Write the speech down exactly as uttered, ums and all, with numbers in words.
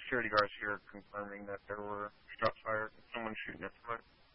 security guards here confirming that there were shots fired and someone shooting at the front.